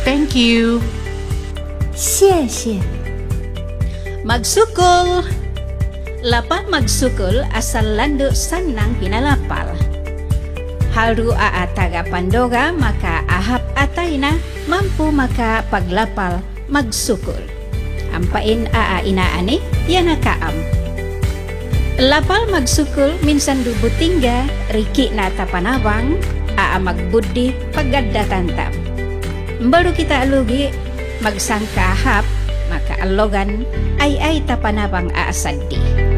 Thank you. 谢谢。 Magsukol. Lapa magsukol asal lando sanang pinalapal. Haru taga pandoga maka ahap atay na mampu maka paglapal magsukol. Ampain inaani yan nakaam. Lapal magsukol minsan dubutingga riki na tapanabang magbudi paggadda tantam. Baru kita alugi magsangka ahap maka alogan ay tapanabang aasadi.